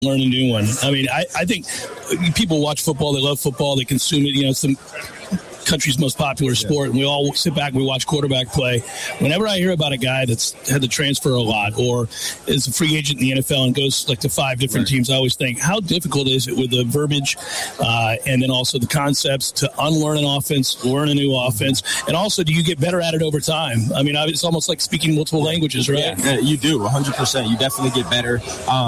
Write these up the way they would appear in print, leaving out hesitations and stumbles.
learn a new one. I mean, I think people watch football. They love football. They consume it. It's the country's most popular sport, and we all sit back and we watch quarterback play. Whenever I hear about a guy that's had to transfer a lot or is a free agent in the NFL and goes to 5 different teams, I always think, how difficult is it with the verbiage and then also the concepts to unlearn an offense, learn a new offense, and also do you get better at it over time? I mean, it's almost like speaking multiple languages, right? Yeah, you do, 100%. You definitely get better.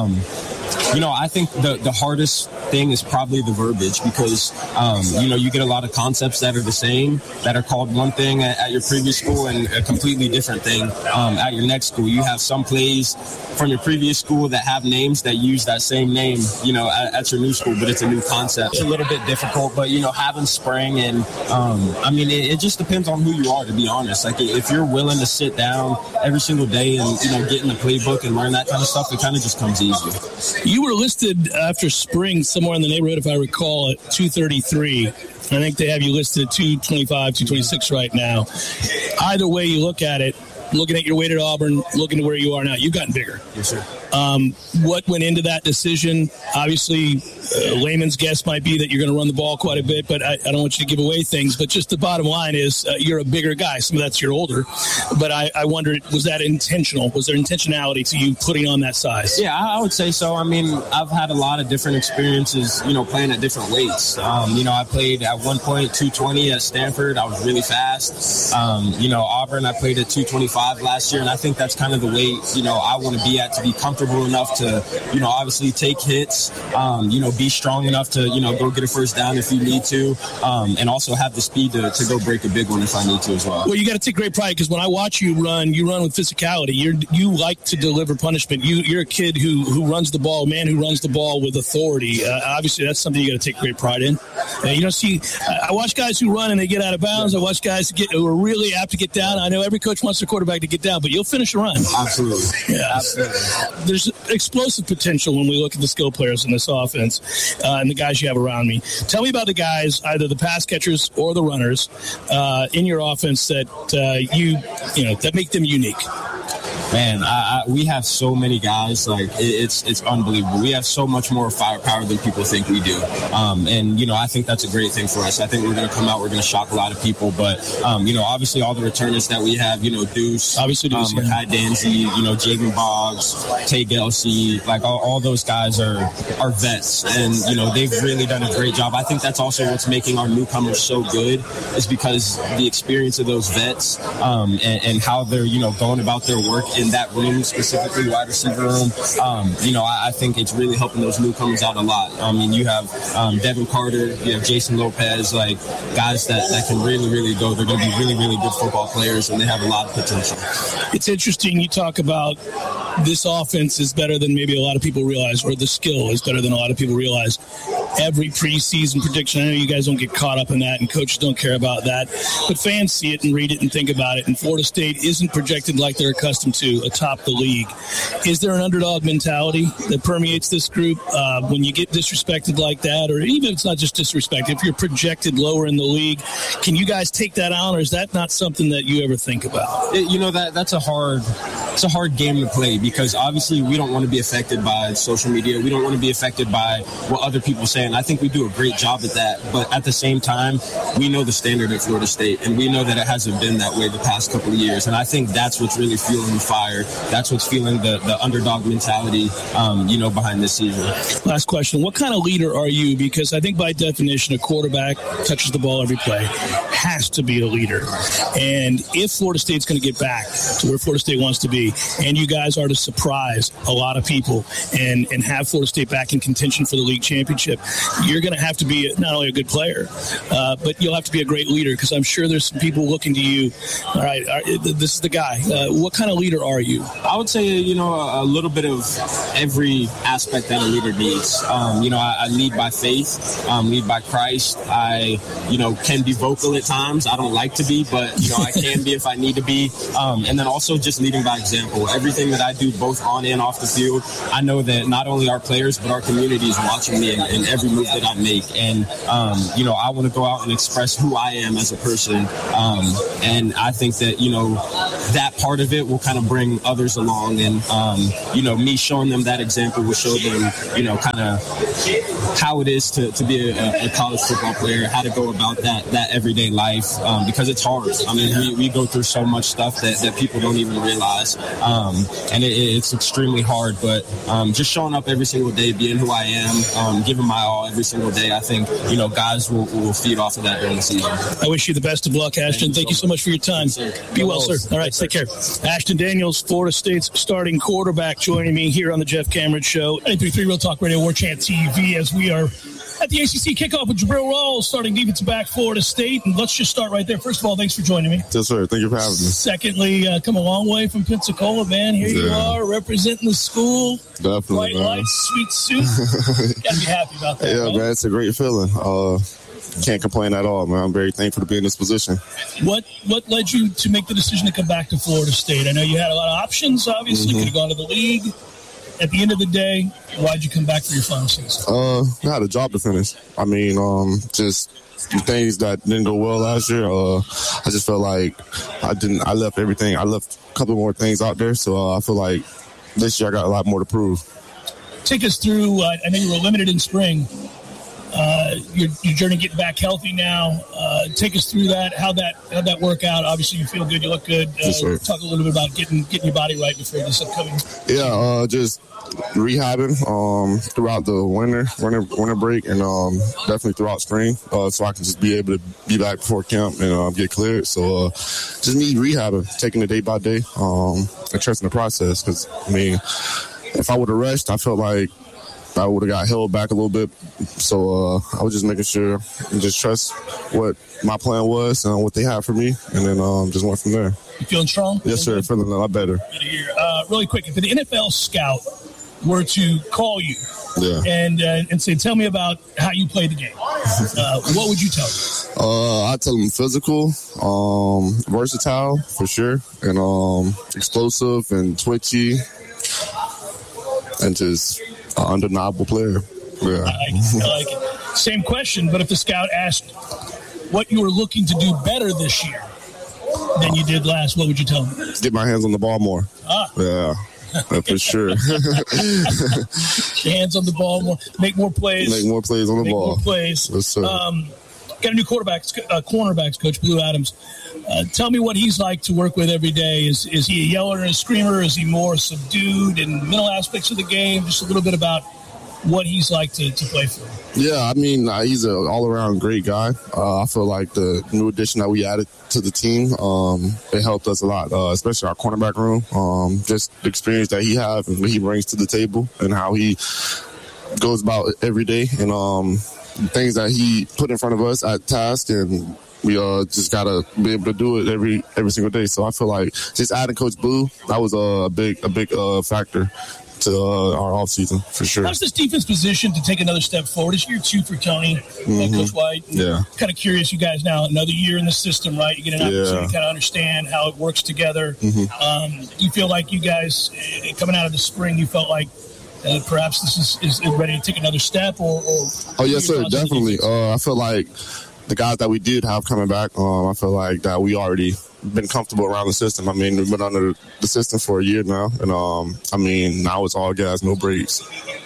I think the hardest thing is probably the verbiage because, you get a lot of concepts that are the same, that are called one thing at your previous school and a completely different thing at your next school. You have some plays from your previous school that have names that use that same name, at your new school, but it's a new concept. It's a little bit difficult, but, having spring and, it just depends on who you are, to be honest. Like, if you're willing to sit down every single day and, get in the playbook and learn that kind of stuff, it kind of just comes easy. You were listed after spring somewhere in the neighborhood, if I recall, at 233. I think they have you listed at 225, 226 right now. Either way you look at it, looking at your weight at Auburn, looking at where you are now, you've gotten bigger. Yes, sir. What went into that decision? Obviously, layman's guess might be that you're going to run the ball quite a bit, but I don't want you to give away things. But just the bottom line is you're a bigger guy. Some of that's you're older. But I wondered, was that intentional? Was there intentionality to you putting on that size? Yeah, I would say so. I mean, I've had a lot of different experiences, playing at different weights. I played at one point 220 at Stanford. I was really fast. Auburn, I played at 225 last year, and I think that's kind of the weight, I want to be at, to be comfortable enough to, obviously take hits, be strong enough to, go get a first down if you need to, and also have the speed to go break a big one if I need to as well. Well, you got to take great pride because when I watch you run with physicality. You like to deliver punishment. You're a kid who runs the ball, a man who runs the ball with authority. Obviously, that's something you got to take great pride in. I watch guys who run and they get out of bounds. I watch guys who are really apt to get down. I know every coach wants their quarterback to get down, but you'll finish a run. Absolutely. Yeah. Absolutely. There's explosive potential when we look at the skill players in this offense and the guys you have around me. Tell me about the guys, either the pass catchers or the runners in your offense that that make them unique. Man, we have so many guys. Like it's unbelievable. We have so much more firepower than people think we do. I think that's a great thing for us. I think we're going to come out. We're going to shock a lot of people. But obviously all the returners that we have. Deuce, obviously Deuce, Makai Danzy, Jaden Boggs, Tay Gelsey, like all those guys are vets, and they've really done a great job. I think that's also what's making our newcomers so good is because the experience of those vets and how they're going about their work in that room, specifically wide receiver room. I think it's really helping those newcomers out a lot. I mean, you have Devin Carter, you have Jason Lopez, like guys that can really, really go. They're going to be really, really good football players, and they have a lot of potential. It's interesting you talk about this offense is better than maybe a lot of people realize, or the skill is better than a lot of people realize. Every preseason prediction, I know you guys don't get caught up in that, and coaches don't care about that, but fans see it and read it and think about it, and Florida State isn't projected like they're accustomed to atop the league. Is there an underdog mentality that permeates this group when you get disrespected like that, or even if it's not just disrespect, if you're projected lower in the league, can you guys take that on, or is that not something that you ever think about? That's a hard game to play because obviously we don't want to be affected by social media. We don't want to be affected by what other people say, and I think we do a great job at that. But at the same time, we know the standard at Florida State, and we know that it hasn't been that way the past couple of years. And I think that's what's really fueling the fire. That's what's fueling the underdog mentality, behind this season. Last question. What kind of leader are you? Because I think by definition, a quarterback touches the ball every play, has to be a leader. And if Florida State's going to get back to where Florida State wants to be, and you guys are to surprise a lot of people and have Florida State back in contention for the league championship, you're going to have to be not only a good player, but you'll have to be a great leader, because I'm sure there's some people looking to you. All right, this is the guy. What kind of leader are you? I would say, a little bit of every aspect that a leader needs. I lead by faith, lead by Christ. I, can be vocal at times. I don't like to be, but, I can be if I need to be. And then also just leading by example. Everything that I do, both on and off the field, I know that not only our players, but our community is watching me, and every move that I make. And, I want to go out and express who I am as a person. And I think that, that part of it will kind of bring others along. And, me showing them that example will show them, kind of how it is to be a college football player, how to go about that everyday life, because it's hard. I mean, we go through so much stuff that people don't even realize. And it's extremely hard, but just showing up every single day, being who I am, giving my all every single day, I think, guys will feed off of that during the season. I wish you the best of luck, Ashton. Thank you so much for your time. Be well, sir. All right, take care. Ashton Daniels, Florida State's starting quarterback, joining me here on the Jeff Cameron Show. 93.3 Real Talk Radio, War Chant TV, as we are at the ACC kickoff with Jabril Rawls, starting defensive back, Florida State. And let's just start right there. First of all, thanks for joining me. Yes, sir. Thank you for having me. Secondly, come a long way from Pensacola, man. Here you are, representing the school. Definitely, Bright lights, sweet suit. Got to be happy about that. Yeah, right? man, it's a great feeling. Can't complain at all, man. I'm very thankful to be in this position. What led you to make the decision to come back to Florida State? I know you had a lot of options, obviously. Could have gone to the league. At the end of the day, why'd you come back for your final season? I had a job to finish. I mean, just things that didn't go well last year. I just felt like I left everything. I left a couple more things out there. So I feel like this year I got a lot more to prove. Take us through, I know you were limited in spring. Your journey getting back healthy now. Take us through that. How'd that work out? Obviously, you feel good. You look good. Talk a little bit about getting your body right before this upcoming. Yeah, just rehabbing throughout the winter break, and definitely throughout spring, so I can just be able to be back before camp and get cleared. So just need rehabbing, taking it day by day, and trusting the process. Because I mean, if I would have rushed, I felt like I would have got held back a little bit. So I was just making sure and just trust what my plan was and what they had for me, and then just went from there. You feeling strong? Yes, sir. Feeling a lot better. Good to hear. Really quick, if the NFL scout were to call you and say, tell me about how you play the game, what would you tell them? I'd tell them physical, versatile for sure, and explosive and twitchy, and just an undeniable player. Yeah. I like it. Same question, but if the scout asked what you were looking to do better this year than you did last, what would you tell them? Get my hands on the ball more. Yeah. For sure. Hands on the ball more. Make more plays. Make more plays on the ball. More plays. Yes, sir. Got a new cornerbacks coach, Blue Adams. Tell me what he's like to work with every day. Is he a yeller and a screamer? Is he more subdued in mental aspects of the game? Just a little bit about what he's like to play for. Yeah, I mean, he's an all-around great guy. I feel like the new addition that we added to the team, it helped us a lot, especially our cornerback room. Just the experience that he has and what he brings to the table and how he goes about every day, and things that he put in front of us at task, and we just got to be able to do it every single day. So I feel like just adding Coach Blue, that was a big factor to our offseason, for sure. How's this defense position to take another step forward? It's year 2 for Tony and Coach White. Yeah. Kind of curious, you guys now, another year in the system, right? You get an opportunity to kind of understand how it works together. You feel like you guys, coming out of the spring, you felt like perhaps this is ready to take another step? Or Oh, yes, sir, definitely. I feel like the guys that we did have coming back, I feel like that we already been comfortable around the system. I mean, we've been under the system for a year now, and I mean, now it's all gas, no breaks.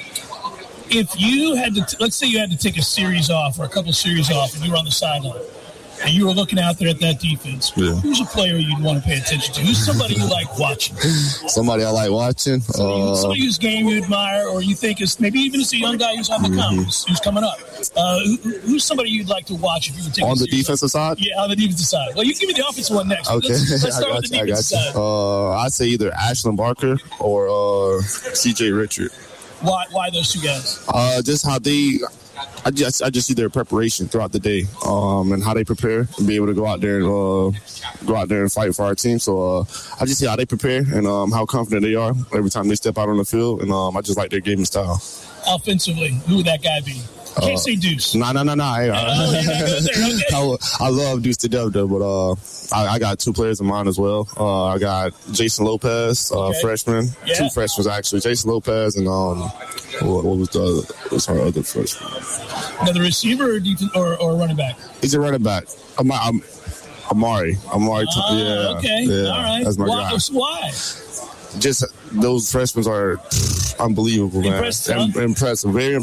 If you had to, let's say you had to take a series off or a couple of series off, and you were on the sideline, and you were looking out there at that defense, who's a player you'd want to pay attention to? Who's somebody you like watching? Somebody I like watching? Somebody whose game you admire, or you think is maybe even as a young guy who's on the come, who's coming up. Who's somebody you'd like to watch if you were taking on the defensive side? Yeah, on the defensive side. Well, you give me the offensive one next. Okay. Let's start with the defensive side. I'd say either Ashlyn Barker or C.J. Richard. Why those two guys? Just how they... I just see their preparation throughout the day, and how they prepare and be able to go out there and fight for our team. So I just see how they prepare and how confident they are every time they step out on the field, and I just like their game style. Offensively, who would that guy be? Can't say Deuce. No. Oh, you're not going there. Okay. I love Deuce to death, though, but I got 2 players in mind as well. I got Jason Lopez, freshman. Yeah. 2 freshmen, actually. Jason Lopez and what's our other freshman? Another receiver or running back? He's a running back. Amari. Okay. Yeah, all right. that's my guy. Why? Just those freshmen are unbelievable, man. Impressive, huh? Impressive, very